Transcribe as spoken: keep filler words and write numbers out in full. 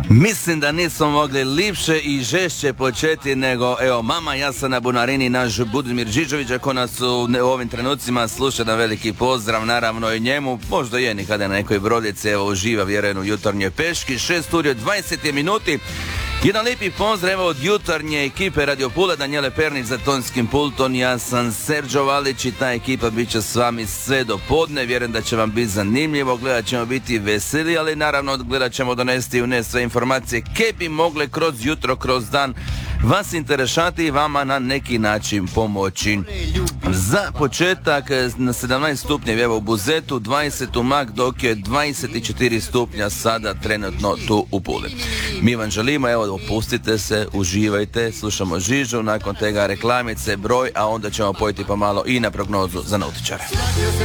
Mislim da nismo mogli lipše i žešće početi nego, evo, mama, ja sam na Bunarini, naš Budimir Žižović, ako nas u, u ovim trenucima sluša, na veliki pozdrav, naravno i njemu, možda je nikada na nekoj brodici, evo, uživa vjerujem u jutarnjoj peški, šest uri od dvadeset minuti. Jedan lijepi pozdrav od jutarnje ekipe Radio Pula, Danijele Pernić za tonskim pultom, ja sam Serđo Valić i ta ekipa bit će s vami sve do podne, vjerujem da će vam biti zanimljivo, gledat ćemo biti veseli, ali naravno gledat ćemo donesti u ne sve informacije koje bi mogle kroz jutro, kroz dan vas interesati i vama na neki način pomoći. Za početak na sedamnaest stupnjevi evo u Buzetu, dvadeset u Mag, dok je dvadeset četiri stupnja sada trenutno tu u Puli. Mi vam želimo, evo, opustite se, uživajte, slušamo Žižu, nakon tega reklamice, broj, a onda ćemo pojeti pomalo i na prognozu za nautičare.